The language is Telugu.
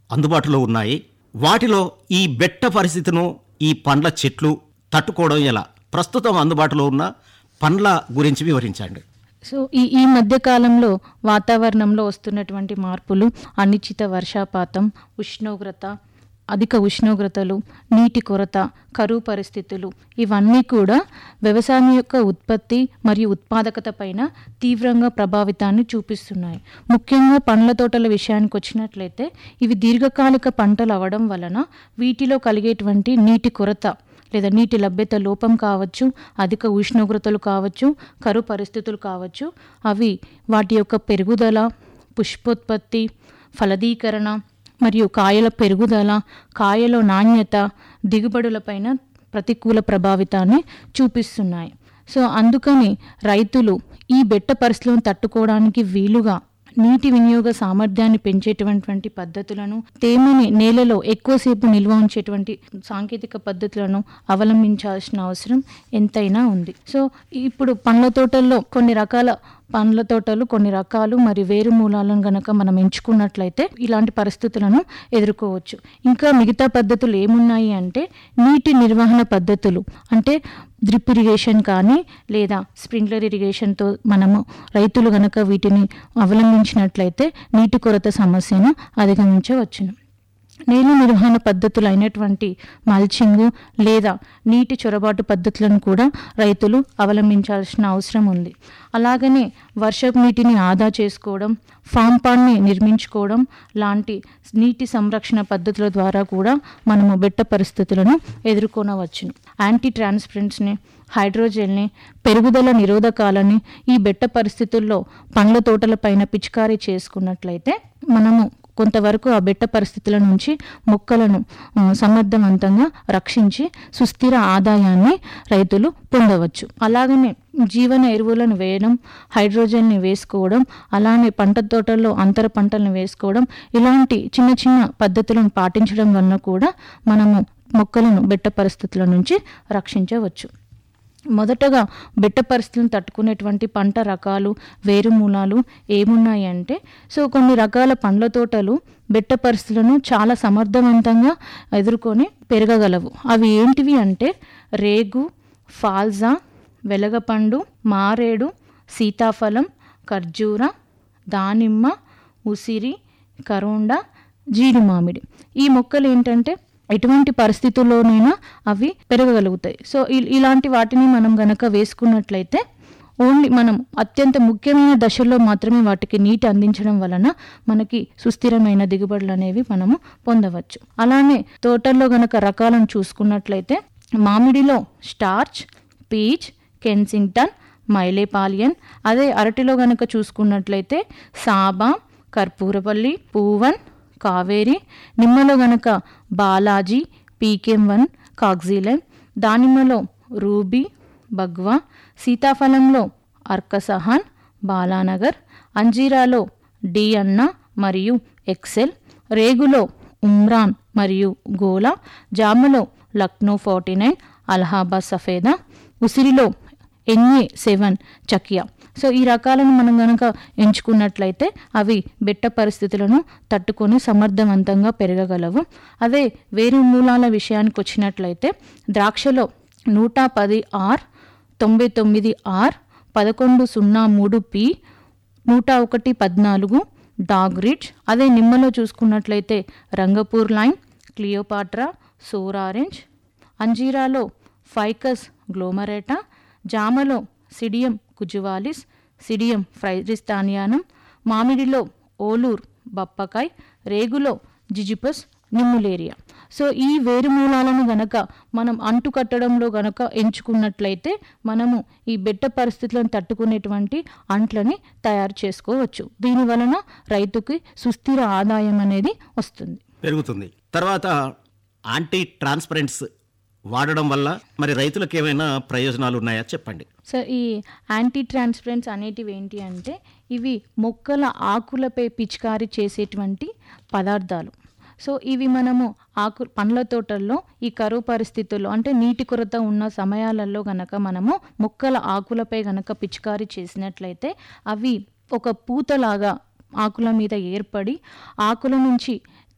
అందుబాటులో ఉన్నాయి. వాటిలో ఈ బెట్ట పరిస్థితిను ఈ పండ్ల చెట్లు తట్టుకోవడం ఎలా? ప్రస్తుతం అందుబాటులో ఉన్న పండ్ల గురించి వివరించండి. సో ఈ మధ్య కాలంలో వాతావరణంలో వస్తున్నటువంటి మార్పులు, అనిశ్చిత వర్షపాతం, అధిక ఉష్ణోగ్రతలు, నీటి కొరత, కరువు పరిస్థితులు ఇవన్నీ కూడా వ్యవసాయం యొక్క ఉత్పత్తి మరియు ఉత్పాదకత పైన తీవ్రంగా ప్రభావితాన్ని చూపిస్తున్నాయి. ముఖ్యంగా పండ్ల తోటల విషయానికి వచ్చినట్లయితే ఇవి దీర్ఘకాలిక పంటలు అవ్వడం వలన వీటిలో కలిగేటువంటి నీటి కొరత లేదా నీటి లభ్యత లోపం కావచ్చు, అధిక ఉష్ణోగ్రతలు కావచ్చు, కరువు పరిస్థితులు కావచ్చు, అవి వాటి యొక్క పెరుగుదల, పుష్పోత్పత్తి, ఫలదీకరణ మరియు కాయల పెరుగుదల, కాయలో నాణ్యత, దిగుబడులపైన ప్రతికూల ప్రభావితాన్ని చూపిస్తున్నాయి. సో అందుకని రైతులు ఈ బెట్ట పరిస్థితులను తట్టుకోవడానికి వీలుగా నీటి వినియోగ సామర్థ్యాన్ని పెంచేటువంటి పద్ధతులను, తేమని నేలలో ఎక్కువసేపు నిల్వ ఉంచేటువంటి సాంకేతిక పద్ధతులను అవలంబించాల్సిన అవసరం ఎంతైనా ఉంది. సో ఇప్పుడు పండ్ల తోటల్లో కొన్ని రకాలు మరియు వేరు మూలాలను గనక మనం ఎంచుకున్నట్లయితే ఇలాంటి పరిస్థితులను ఎదుర్కోవచ్చు. ఇంకా మిగతా పద్ధతులు ఏమున్నాయి అంటే నీటి నిర్వహణ పద్ధతులు, అంటే డ్రిప్ ఇరిగేషన్ కానీ లేదా స్ప్రింక్లర్ ఇరిగేషన్తో మనము రైతులు గనక వీటిని అవలంబించినట్లయితే నీటి కొరత సమస్యను అధిగమించవచ్చును. నేల నిర్వహణ పద్ధతులు అయినటువంటి మల్చింగ్ లేదా నీటి చొరబాటు పద్ధతులను కూడా రైతులు అవలంబించాల్సిన అవసరం ఉంది. అలాగనే వర్షపు నీటిని ఆదా చేసుకోవడం, ఫామ్ పాండ్ని నిర్మించుకోవడం లాంటి నీటి సంరక్షణ పద్ధతుల ద్వారా కూడా మనము బెట్ట పరిస్థితులను ఎదుర్కొనవచ్చును. యాంటీ ట్రాన్స్పరెంట్స్ని, హైడ్రోజెల్ని, పెరుగుదల నిరోధకాలని ఈ బెట్ట పరిస్థితుల్లో పండ్ల తోటల పైన పిచికారీ చేసుకున్నట్లయితే మనము కొంతవరకు ఆ బెట్ట పరిస్థితుల నుంచి మొక్కలను సమర్థవంతంగా రక్షించి సుస్థిర ఆదాయాన్ని రైతులు పొందవచ్చు. అలాగనే జీవన ఎరువులను వేయడం, హైడ్రోజన్ని వేసుకోవడం, అలానే పంట తోటల్లో అంతర పంటలను వేసుకోవడం, ఇలాంటి చిన్న చిన్న పద్ధతులను పాటించడం వలన కూడా మనము మొక్కలను బెట్ట పరిస్థితుల నుంచి రక్షించవచ్చు. మొదటగా బెట్ట పరిస్థితులను తట్టుకునేటువంటి పంట రకాలు, వేరు మూలాలు ఏమున్నాయి అంటే, సో కొన్ని రకాల పండ్ల తోటలు బెట్ట పరిస్థితులను చాలా సమర్థవంతంగా ఎదుర్కొని పెరగగలవు. అవి ఏంటివి అంటే రేగు, ఫాల్జా, వెలగపండు, మారేడు, సీతాఫలం, ఖర్జూర, దానిమ్మ, ఉసిరి, కరోండ, జీడి మామిడి. ఈ మొక్కలు ఏంటంటే ఎటువంటి పరిస్థితుల్లోనైనా అవి పెరగగలుగుతాయి. సో ఇలాంటి వాటిని మనం గనక వేసుకున్నట్లయితే ఓన్లీ మనం అత్యంత ముఖ్యమైన దశల్లో మాత్రమే వాటికి నీటి అందించడం వలన మనకి సుస్థిరమైన దిగుబడులు అనేవి మనము పొందవచ్చు. అలానే తోటల్లో గనక రకాలను చూసుకున్నట్లయితే మామిడిలో స్టార్చ్, పీచ్, కెన్సింగ్టన్, మైలేపాలియన్, అదే అరటిలో గనక చూసుకున్నట్లయితే సాబా, కర్పూరపల్లి, పూవన్, కావేరి, నిమ్మలో గనక బాలాజీ, పీకెం1, కాక్జీలైమ్, దానిమ్మలో రూబీ, బగ్వా, సీతాఫలంలో అర్కసహాన్, బాలానగర్, అంజీరాలో డి అన్న మరియు ఎక్సెల్, రేగులో ఉమ్రాన్ మరియు గోలా, జామలో లక్నో 49, అలహాబాద్ సఫేదా, ఉసిరిలో NA7 చకియా. సో ఈ రకాలను మనం కనుక ఎంచుకున్నట్లయితే అవి బెట్ట పరిస్థితులను తట్టుకొని సమర్థవంతంగా పెరగగలవు. అదే వేరు మూలాల విషయానికి వచ్చినట్లయితే ద్రాక్షలో 110R, 99R, 1103P, 10114 dog rich. అదే నిమ్మలో చూసుకున్నట్లయితే Rangpur line, Cleopatra, sour orange, అంజీరాలో Ficus గ్లోమరేటా, జామలో సిడియం కుజువాలిస్, సిడియం ఫ్రైరిస్తానియానం, మామిడిలో ఓలూర్ బప్పకాయ్, రేగులో జిజిపస్ నిమ్ములేరియా. So ఈ వేరు మూలాలను గనక మనం అంటుకట్టడంలో గనక ఎంచుకున్నట్లయితే మనము ఈ బెట్ట పరిస్థితులను తట్టుకునేటువంటి అంట్లని తయారు చేసుకోవచ్చు. దీని వలన రైతుకి సుస్థిర ఆదాయం అనేది వస్తుంది, పెరుగుతుంది. తర్వాత యాంటీ ట్రాన్స్పరెంట్స్ వాడడం వల్ల మరి రైతులకు ఏమైనా ప్రయోజనాలు ఉన్నాయా చెప్పండి. సార్, ఈ యాంటీ ట్రాన్స్పరెంట్స్ అనేటివి ఏంటి అంటే ఇవి మొక్కల ఆకులపై పిచికారీ చేసేటువంటి పదార్థాలు. సో ఇవి మనము పండ్ల తోటల్లో ఈ కరువు పరిస్థితుల్లో అంటే నీటి కొరత ఉన్న సమయాలలో గనక మనము మొక్కల ఆకులపై గనక పిచికారీ చేసినట్లయితే అవి ఒక పూతలాగా ఆకుల మీద ఏర్పడి ఆకుల నుంచి